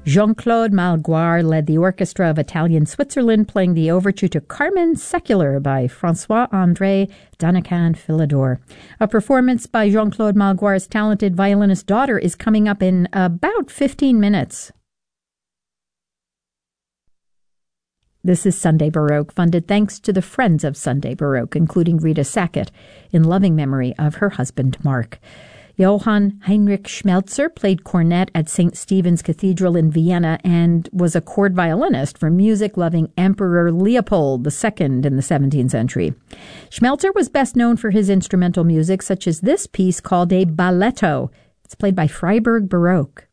Jean-Claude Malguard led the orchestra of Italian Switzerland, playing the overture to Carmen Secular by François-André Danican-Philidor. A performance by Jean-Claude Malguard's talented violinist daughter is coming up in about 15 minutes. This is Sunday Baroque, funded thanks to the Friends of Sunday Baroque, including Rita Sackett, in loving memory of her husband, Mark. Johann Heinrich Schmelzer played cornet at St. Stephen's Cathedral in Vienna and was a court violinist for music-loving Emperor Leopold II in the 17th century. Schmelzer was best known for his instrumental music, such as this piece called a balletto. It's played by Freiburg Baroque.